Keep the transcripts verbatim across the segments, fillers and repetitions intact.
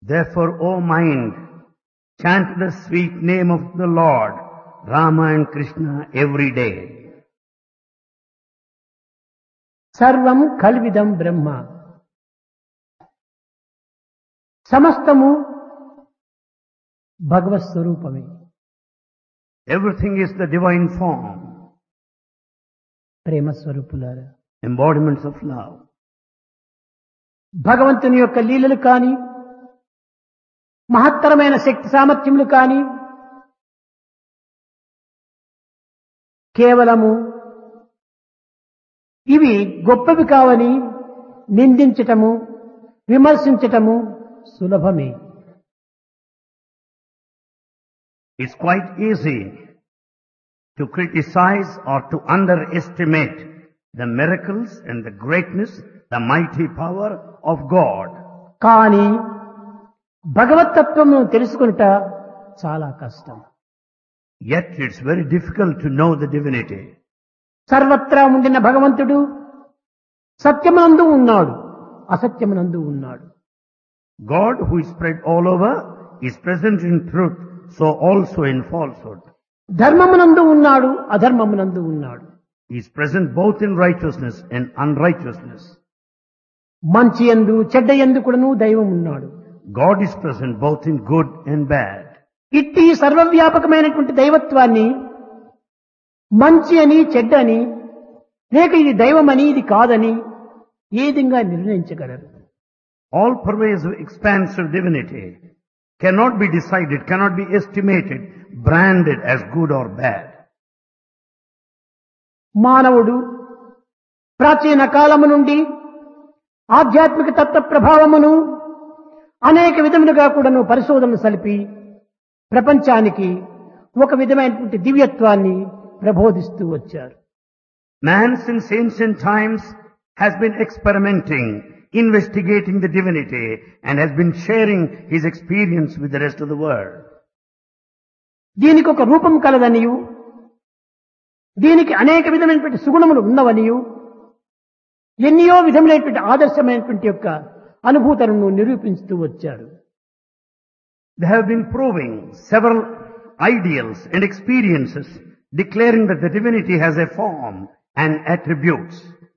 Therefore, O mind, chant the sweet name of the Lord, Rama and Krishna every day. సర్వం కల్విదం బ్రహ్మ. సమస్తము భగవత్ స్వరూపమే. Everything is the divine form, ప్రేమ స్వరూపులారా, embodiments of love. భగవంతుని యొక్క లీలలు కాని, మహత్తరమైన శక్తి సామర్థ్యములు కాని కేవలము ఇవి గొప్పవి కావని నిందించటము, విమర్శించటము సులభమే. It's quite easy to criticize or to underestimate the miracles and the greatness, the mighty power of God. కానీ భగవత్తత్వమును తెలుసుకొనుట చాలా కష్టం. Yet it's very difficult to know the divinity. సర్వత్రా ఉండిన భగవంతుడు సత్యమునందు ఉన్నాడు, అసత్యమునందు ఉన్నాడు. God, who is spread all over, is present in truth, so also in falsehood. ధర్మమునందు ఉన్నాడు, అధర్మమునందు ఉన్నాడు. He is present both in righteousness and unrighteousness. మంచి యందు చెడ్డ యందు కూడాను దైవం ఉన్నాడు. God is present both in good and bad. ఇట్టి సర్వవ్యాపకమైనటువంటి దైవత్వాన్ని మంచి అని చెడ్డ అని లేక ఇది దైవమని ఇది కాదని ఏ విధంగా నిర్ణయించగలరు? All pervasive expansive divinity cannot be decided, cannot be estimated, branded as good or bad. మానవుడు ప్రాచీన కాలము నుండి ఆధ్యాత్మిక తత్వ ప్రభావమును అనేక విధములుగా కూడాను పరిశోధనలు సలిపి ప్రపంచానికి ఒక విధమైనటువంటి దివ్యత్వాన్ని ప్రబోధిస్తూ వచ్చారు. Man since ancient times has been experimenting, investigating the divinity and has been sharing his experience with the rest of the world. దీనికి ఒక రూపం కలదనియు, దీనికి అనేక విధమైనటువంటి సుగుణములు ఉన్నవనియు, ఎన్నో విధములైనటువంటి ఆదర్శమైనటువంటి యొక్క అనుభూతులను నిరూపిస్తూ వచ్చారు. They have been proving several ideals and experiences, declaring that the divinity has a form and attributes.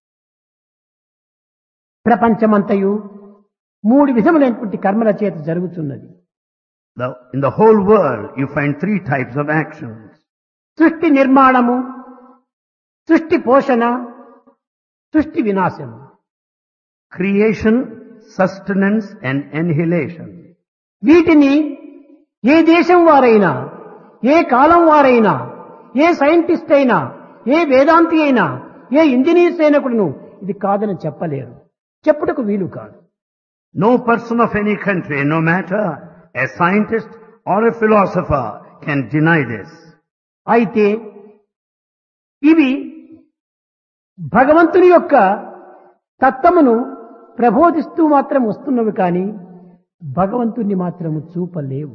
ప్రపంచమంతయు మూడు విధములైనటువంటి కర్మల చేత జరుగుతున్నది. The, in the whole world you find three types of actions. సృష్టి నిర్మాణము, సృష్టి పోషణ, సృష్టి వినాశము. Creation, sustenance and annihilation. వీటిని ఏ దేశం వారైనా, ఏ కాలం వారైనా, ఏ సైంటిస్ట్ అయినా, ఏ వేదాంతి అయినా, ఏ ఇంజనీర్స్ అయినా కూడాను ఇది కాదని చెప్పలేరు, చెప్పుటకు వీలు కాదు. No person of any country, no matter a scientist or a philosopher, can deny this. అయితే ఇవి భగవంతుని యొక్క తత్వమును ప్రబోధిస్తూ మాత్రం వస్తున్నవి కానీ భగవంతుని మాత్రము చూపలేవు.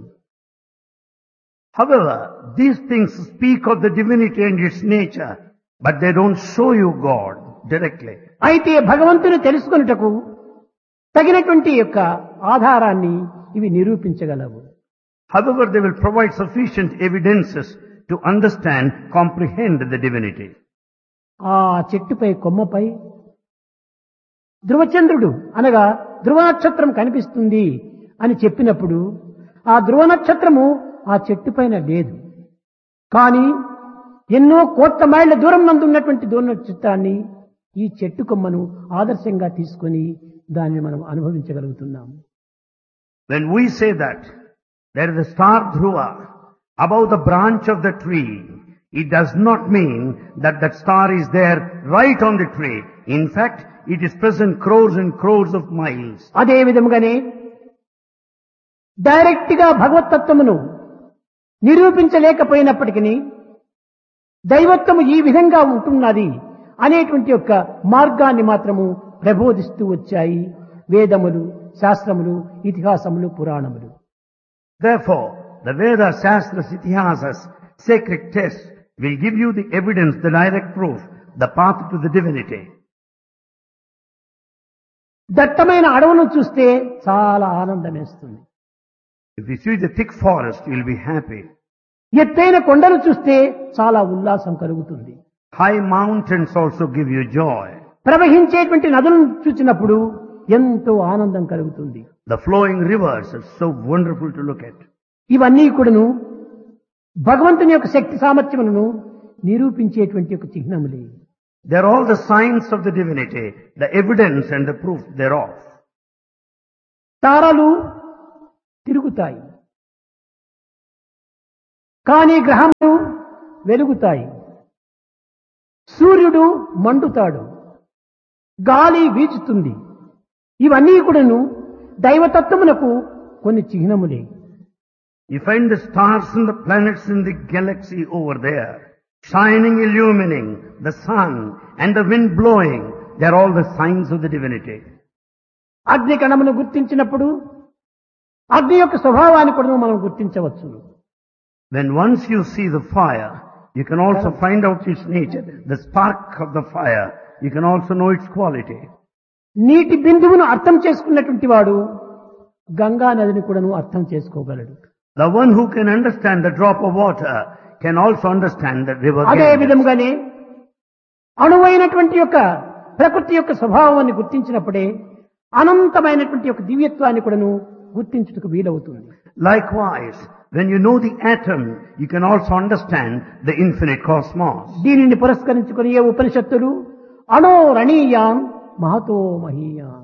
However, these things speak of the divinity and its nature, but they don't show you God directly. అయితే భగవంతుని తెలుసుకొనుటకు తగినటువంటి యొక్క ఆధారాన్ని ఇవి నిరూపించగలవు. However, they will provide sufficient evidences to understand, comprehend the divinity. ఆ చెట్టుపై కొమ్మపై ధ్రువచంద్రుడు అనగా ధ్రువ నక్షత్రం కనిపిస్తుంది అని చెప్పినప్పుడు ఆ ధ్రువ నక్షత్రము ఆ చెట్టు పైన లేదు, కానీ ఎన్నో కోట్ల మైళ్ళ దూరం నందు ఉన్నటువంటి ధ్రువ నక్షత్రాన్ని ఈ చెట్టు కొమ్మను ఆదర్శంగా తీసుకొని దాన్ని మనం అనుభవించగలుగుతున్నాము. When we say that there is a star Dhruva above the branch of the tree, it does not mean that that star is there right on the tree. In fact, it is present crores and crores of miles. అదే విధముగానే direct గా భగవత్తత్వమును నిరూపించలేకపోయినప్పటికీ దైవత్వము ఈ విధంగా ఉంటున్నది అనేటువంటి యొక్క మార్గాన్ని మాత్రము ప్రబోధిస్తూ వచ్చాయి వేదములు, శాస్త్రములు, ఇతిహాసములు, పురాణములు. Therefore, the Vedas, Shastras, Itihasas, sacred texts will give you the evidence, the direct proof, the path to the divinity. దట్టమైన అడవులను చూస్తే చాలా ఆనందం వేస్తుంది. If you see the thick forest, you will be happy. ఎత్తైన కొండలు చూస్తే చాలా ఉల్లాసం కలుగుతుంది. High mountains also give you joy. ప్రవహించేటువంటి నదులను చూసినప్పుడు ఎంతో ఆనందం కలుగుతుంది. The flowing rivers are so wonderful to look at. ఇవన్నీ కూడాను భగవంతుని యొక్క శక్తి సామర్థ్యములను నిరూపించేటువంటి ఒక చిహ్నములే. They are all the signs of the divinity, the evidence and the proof thereof. తారలు తిరుగుతాయి, కానీ గ్రహములు వెలుగుతాయి. సూర్యుడు మండుతాడు, గాలి వీచుతుంది. ఇవన్నీ కూడాను దైవతత్వమునకు కొన్ని చిహ్నములే. You find the stars and the planets in the galaxy over there, shining, illumining, the sun and the wind blowing. They are all the signs of the divinity. అగ్ని కణమును గుర్తించినప్పుడు అగ్ని యొక్క స్వభావాన్ని కూడా మనం గుర్తించవచ్చు. When once you see the fire, you can also find out its nature. The spark of the fire, you can also know its quality. నీటి బిందువును అర్థం చేసుకున్నటువంటి వాడు గంగా నదిని కూడాను అర్థం చేసుకోగలడు. The one who can understand the drop of water can also understand the river. అదే విధముగానే అణువైనటువంటి యొక్క ప్రకృతి యొక్క స్వభావాన్ని గుర్తించినప్పుడే అనంతమైనటువంటి యొక్క దివ్యత్వాన్ని కూడాను గుర్తించుటకు వీలవుతుంది. Likewise, when you know the atom, you can also understand the infinite cosmos. దీనిని పురస్కరించుకుని ఏ ఉపనిషత్తులు అణో రణీయాం Mahato మహీయాం.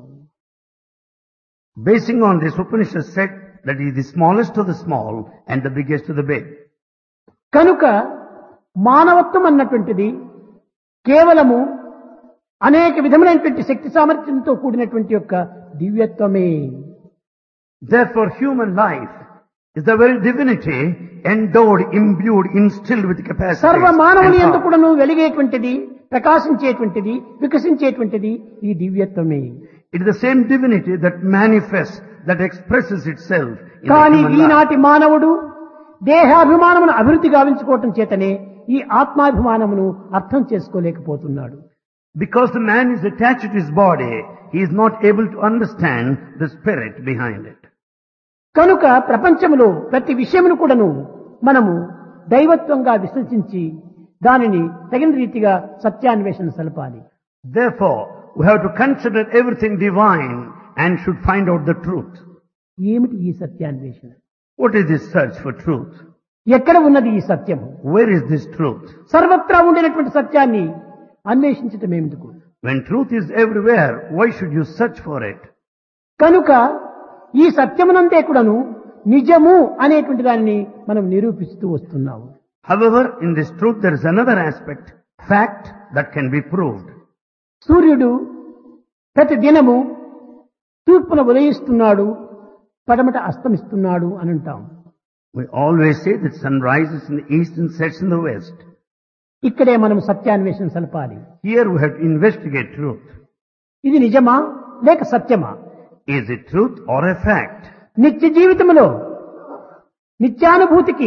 Basing on this, Upanishad said that he is the smallest of the small and the biggest of the big. కనుక మానవత్వం అన్నటువంటిది కేవలము అనేక విధములైనటువంటి శక్తి సామర్థ్యంతో కూడినటువంటి యొక్క దివ్యత్వమే. Therefore, human life is the very divinity endowed, imbued, instilled with capacity. సర్వ మానవుని యందు కూడాను వెలిగేటువంటిది, ప్రకాశించేటువంటిది, వికసించేటువంటిది ఈ దివ్యత్వమే. It is the same divinity that manifests, that expresses itself in కానీ the human life. ఈనాటి మానవుడు దేహాభిమానమును అభివృద్ధి గావించుకోవటం చేతనే ఈ ఆత్మాభిమానమును అర్థం చేసుకోలేకపోతున్నాడు. Because the man is attached to his body, he is not able to understand the spirit behind it. కనుక ప్రపంచంలో ప్రతి విషయమును కూడాను మనము దైవత్వంగా విశ్వసించి దానిని తగిన రీతిగా సత్యాన్వేషణ సలపాలి. Therefore, we have to consider everything divine and should find out the truth. ఏమిటి ఈ సత్యాన్వేషణ? What is this search for truth? ఎక్కడ ఉన్నది ఈ సత్యము? Where is this truth? సర్వత్రా ఉండినటువంటి సత్యాన్ని అన్వేషించటం ఎందుకు? When truth is everywhere, why should you search for it? కనుక ఈ సత్యమునందే కూడాను నిజము అనేటువంటి దానిని మనం నిరూపిస్తూ వస్తున్నాము. However, in this truth there is another aspect, fact that can be proved. సూర్యుడు ప్రతి దినము తూర్పున ఉదయిస్తున్నాడు, పడమట అస్తమిస్తున్నాడు అని అంటాం. We always say that sun rises in the east and sets in the west. ఇక్కడే మనం సత్యాన్వేషణ సలపాలి. Here we have to investigate truth. ఇది నిజమా లేక సత్యమా? Is it truth or a fact? నిత్య జీవితంలో నిత్యానుభూతికి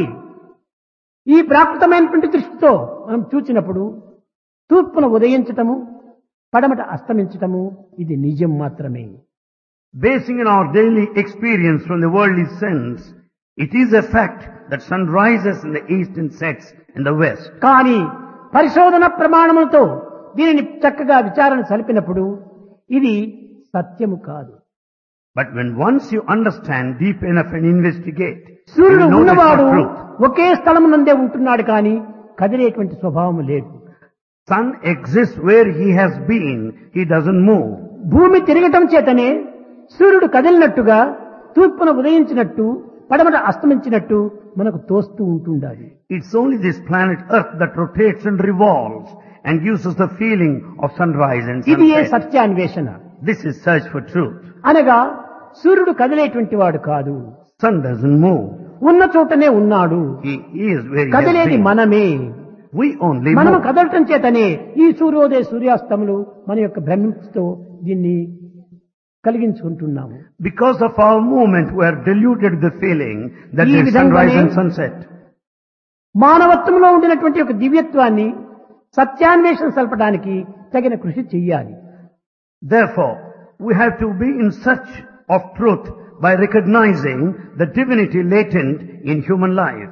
ఈ ప్రాకృతమైనటువంటి దృష్టితో మనం చూచినప్పుడు తూర్పున ఉదయించటము, పడమట అస్తమించటము ఇది నిజం మాత్రమే. Basing on our daily experience from the worldly sense, it is a fact that sun rises in the east and sets in the west. కానీ పరిశోధన ప్రమాణములతో దీనిని చక్కగా విచారణ సలిపినప్పుడు ఇది సత్యము కాదు. But when once you understand deep enough and investigate, you సూర్యుడు will know that's ఉన్నవాడు not truth. ఒకే స్థలమునందే ఉంటున్నాడు కానీ కదిలేటువంటి స్వభావం లేదు. Sun exists where he has been, he doesn't move. భూమి తిరగటం చేతనే సూర్యుడు కదిలినట్టుగా తూర్పున ఉదయించినట్టు పడమట అస్తమించినట్టు మనకు తోస్తూ ఉంటుండాలి. It's only this planet Earth that rotates and revolves and gives us the feeling of sunrise and ఇది ఏ sunset. సత్యాన్వేషణ. This is search for truth. అనగా సూర్యుడు కదిలేటువంటి వాడు కాదు, Sun doesn't move. ఉన్న చోటనే ఉన్నాడు. He is where he has కదిలేది been. మనమే. We only మనం move. కదలటం చేతనే ఈ సూర్యోదయ సూర్యాస్తములు మన యొక్క భ్రమితో దీన్ని కలిగించుకుంటున్నాము. Because of our movement, we are deluded with the feeling that ఈ there is విధంగానే sunrise and sunset. మానవత్వంలో ఉండినటువంటి ఒక దివ్యత్వాన్ని సత్యాన్వేషణ సల్పడానికి తగిన కృషి చెయ్యాలి. Therefore, we have to be in search of truth by recognizing the divinity latent in human life.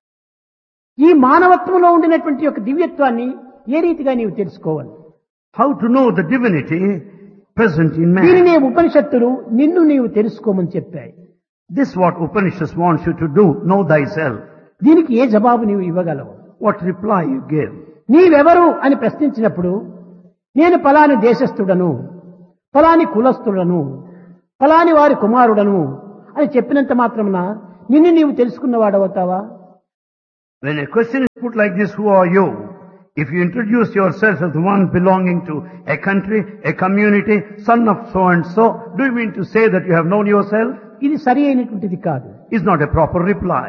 ఈ మానవత్వంలో ఉండినటువంటి యొక్క దివ్యత్వాన్ని ఏ రీతిగా నీవు తెలుసుకోవాలి? How to know the divinity present in దీనినే man? ఉపనిషత్తులు నిన్ను నీవు తెలుసుకోమని చెప్పాయి. This is what Upanishads wants you to do, know thyself. దీనికి ఏ జవాబు నీవు ఇవ్వగలవు? What reply you give? నీవెవరు అని ప్రశ్నించినప్పుడు నేను ఫలాని దేశస్థుడను, ఫలాని కులస్థుడను, ఫలాని వారి కుమారుడను అని చెప్పినంత మాత్రమున నిన్ను నీవు తెలుసుకున్నవాడవుతావా? When a question is put like this, who are you? If you introduce yourself as one belonging to a country, a community, son of so and so, do you mean to say that you have known yourself? ఇది సరి అయినటువంటిది కాదు. Is not a proper reply.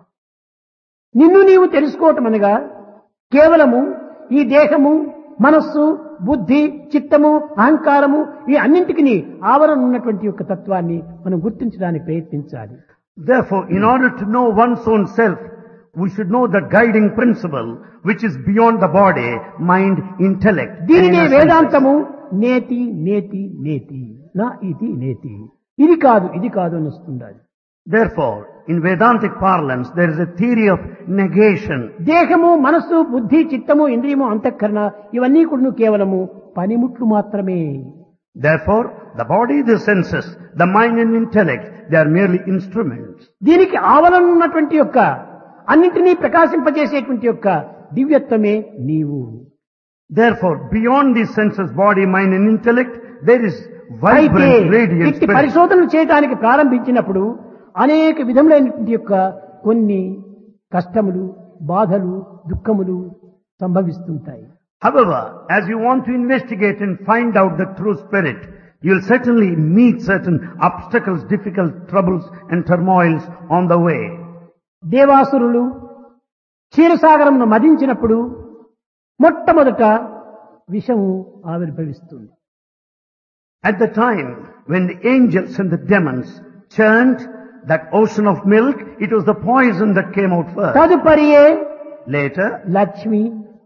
నిన్ను నీవు తెలుసుకోవటం అనగా కేవలము ఈ దేహము, మనస్సు, బుద్ధి, చిత్తము, అహంకారము ఈ అన్నింటికి ఆవరణ ఉన్నటువంటి యొక్క తత్వాన్ని మనం గుర్తించడానికి ప్రయత్నించాలి. Therefore, in order to know one's own self, we should know the guiding principle which is beyond the body, mind, intellect. దీనినే వేదాంతము నేతి నేతి నేతి నా ఇది నేతి, ఇది కాదు ఇది కాదు అని వస్తుండాలి. Therefore, in Vedantic parlance, there is a theory of negation. దేహము, మనస్సు, బుద్ధి, చిత్తము, ఇంద్రియము, అంతఃకరణ ఇవన్నీ కూడా కేవలము పనిముట్లు మాత్రమే. Therefore, the body, the senses, the mind and intellect, they are merely instruments. దీనికి ఆవరణ ఉన్నటువంటి యొక్క అన్నింటినీ ప్రకాశింపజేసేటువంటి యొక్క దివ్యత్వమే నీవు. Therefore, beyond these senses, body, mind and intellect, there is అయితే vibrant, radiant ఇట్టి spirit. పరిశోధనలు చేయడానికి ప్రారంభించినప్పుడు అనేక విధములైనటువంటి యొక్క కొన్ని కష్టములు, బాధలు, దుఃఖములు సంభవిస్తుంటాయి. However, as you want to investigate and find out the true spirit, you'll certainly meet certain obstacles, difficult troubles and turmoils on the way. దేవాసురులు క్షీరసాగరమును మదించినప్పుడు మొట్టమొదట విషము ఆవిర్భవిస్తుంది. At the time when the angels and the demons churned that ocean of milk, it was the poison that came out first. తదుపరియే Later, Lakshmi,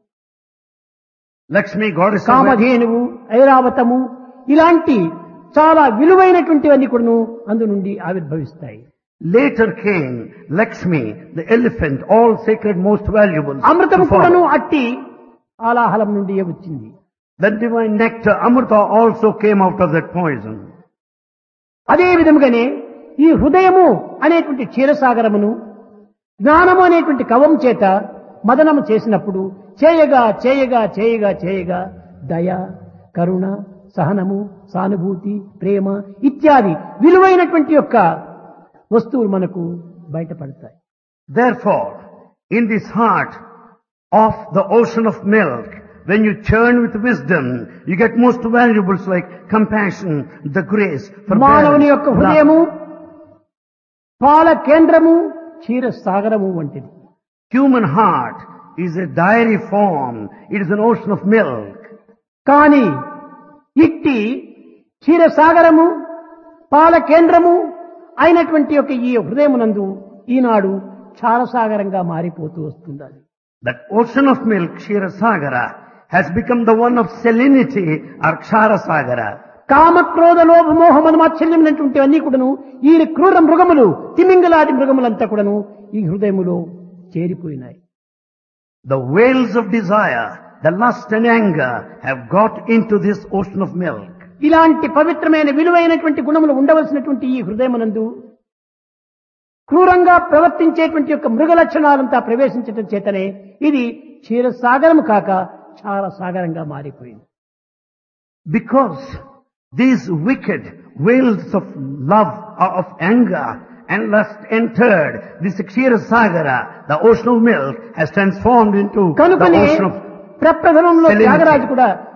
Lakshmi, goddess of wealth, కామధేనువు, ఐరావతము ఇలాంటి చాలా విలువైనటువంటివన్నీ కూడాను అందు నుండి ఆవిర్భవిస్తాయి. later came Lakshmi, the elephant, all sacred, most valuable. అమృతము to కూడాను follow. అట్టి ఆలాహలం నుండి వచ్చింది. The divine nectar, Amrita, also came out of that poison. అదే విధముగానే ఈ హృదయము అనేటువంటి క్షీరసాగరమును జ్ఞానము అనేటువంటి కవం చేత మదనము చేసినప్పుడు చేయగా చేయగా చేయగా చేయగా దయ, కరుణ, సహనము, సానుభూతి, ప్రేమ ఇత్యాది విలువైనటువంటి యొక్క వస్తువులు మనకు బయటపడతాయి. Therefore, in this heart of the ocean of milk, when you churn with wisdom, you get most valuables like compassion, the grace, మానవుని యొక్క forbearance, హృదయము love. పాల కేంద్రము, క్షీర సాగరము వంటిది. Human heart is a dairy form. It is an ocean of milk. కానీ ఇట్టి క్షీరసాగరము, పాల కేంద్రము అయినటువంటి యొక్క ఈ హృదయమునందు ఈనాడు క్షారసాగరంగా మారిపోతూ వస్తుంది. That ocean of milk, Ksheerasagara, has become the one of salinity or Ksharasagara. కామక్రోధ లోభ మోహ మదమాత్సల్యమైనటువంటి అన్ని కూడాను ఈ క్రూర మృగములు, తిమింగలాది మృగములంతా కూడాను ఈ హృదయములో చేరిపోయినాయి. The whales of desire, the lust and anger have got into this ocean of milk. ఇలాంటి పవిత్రమైన విలువైనటువంటి గుణములు ఉండవలసినటువంటి ఈ హృదయమునందు క్రూరంగా ప్రవర్తించేటువంటి యొక్క మృగ లక్షణాలంతా ప్రవేశించటం చేతనే ఇది క్షీరసాగరము కాక క్షారసాగరంగా మారిపోయింది. Because these wicked whales of love, or of anger and lust entered this Ksheerasagara, the ocean of milk, has transformed into the కనుకనే ocean of ప్రప్రథమంలో salinity. త్యాగరాజు కూడా